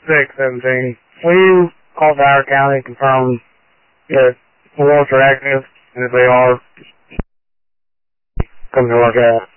617. Will you call Broward County and confirm if the warrants are active, and if they are, come to work out?